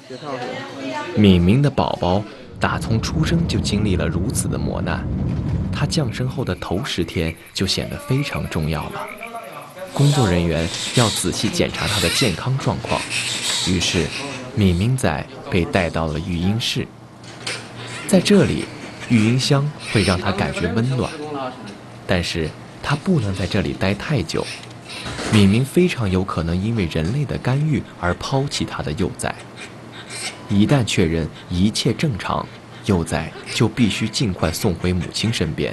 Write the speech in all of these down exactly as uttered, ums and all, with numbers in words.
敏敏的宝宝打从出生就经历了如此的磨难，他降生后的头十天就显得非常重要了。工作人员要仔细检查他的健康状况，于是敏敏仔被带到了育婴室。在这里，育婴箱会让他感觉温暖，但是他不能在这里待太久。敏敏非常有可能因为人类的干预而抛弃他的幼崽。一旦确认一切正常，幼崽就必须尽快送回母亲身边。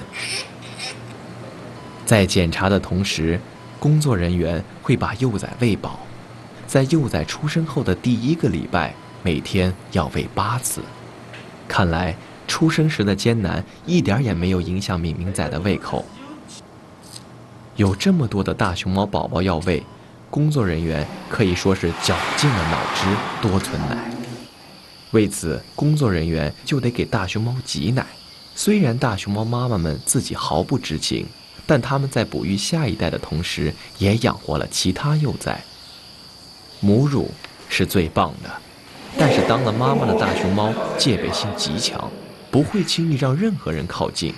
在检查的同时，工作人员会把幼崽喂饱，在幼崽出生后的第一个礼拜，每天要喂八次。看来出生时的艰难一点也没有影响敏敏仔的胃口。有这么多的大熊猫宝宝要喂，工作人员可以说是绞尽了脑汁多存奶。为此，工作人员就得给大熊猫挤奶。虽然大熊猫妈妈们自己毫不知情，但他们在哺育下一代的同时，也养活了其他幼崽。母乳是最棒的，但是当了妈妈的大熊猫戒备心极强，不会轻易让任何人靠近。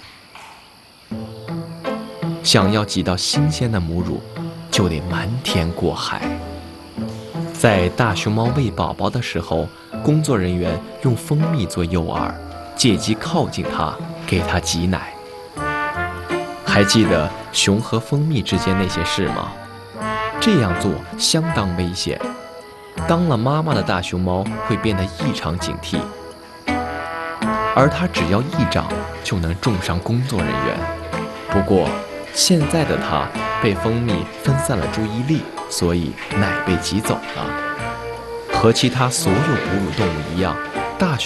想要挤到新鲜的母乳，就得瞒天过海。在大熊猫喂宝宝的时候，工作人员用蜂蜜做诱饵，借机靠近它，给它挤奶。还记得熊和蜂蜜之间那些事吗？这样做相当危险。当了妈妈的大熊猫会变得异常警惕，而它只要一长就能重伤工作人员。不过现在的它被蜂蜜分散了注意力，所以奶被挤走了。和其他所有哺乳动物一样，大熊